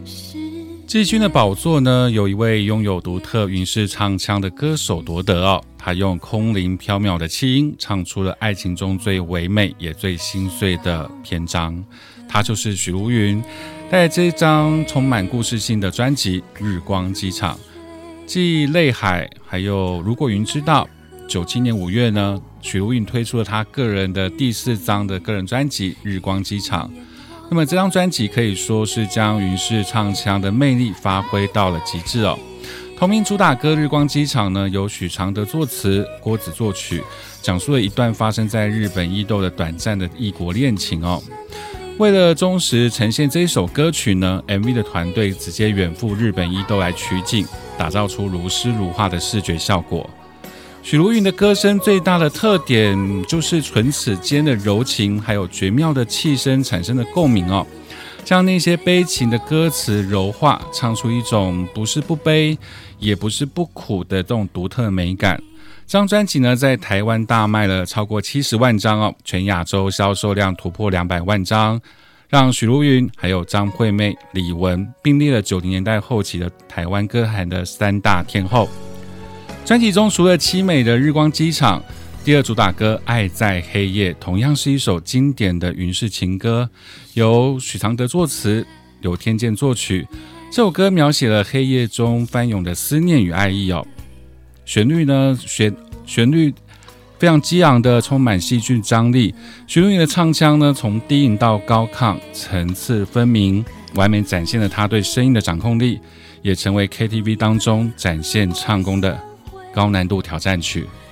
季军的宝座呢，有一位拥有独特云式唱腔的歌手夺得哦。他用空灵飘渺的气音，唱出了爱情中最唯美也最心碎的篇章。他就是许茹芸，带来这一张充满故事性的专辑《日光机场》。继《泪海》还有《如果云知道》，97年5月呢，许茹芸推出了她个人的第4张的个人专辑《日光机场》。那么这张专辑可以说是将云式唱腔的魅力发挥到了极致哦。同名主打歌《日光机场》呢，由许常德作词，郭子作曲，讲述了一段发生在日本伊豆的短暂的异国恋情哦。为了忠实呈现这一首歌曲呢 ，MV 的团队直接远赴日本伊豆来取景，打造出如诗如画的视觉效果。许茹芸的歌声最大的特点就是唇齿间的柔情，还有绝妙的气声产生的共鸣哦，将那些悲情的歌词柔化，唱出一种不是不悲，也不是不苦的这种独特的美感。这张专辑呢，在台湾大卖了超过70万张哦，全亚洲销售量突破200万张，让许茹芸还有张惠妹、李玟并列了90年代后期的台湾歌坛的3大天后。专辑中除了凄美的《日光机场》，第2主打歌《爱在黑夜》同样是一首经典的云式情歌，由许常德作词，由天健作曲。这首歌描写了黑夜中翻涌的思念与爱意哦。旋律非常激昂的，充满戏剧张力。许茹芸的唱腔呢，从低吟到高亢，层次分明，完美展现了她对声音的掌控力，也成为 KTV 当中展现唱功的高难度挑战曲。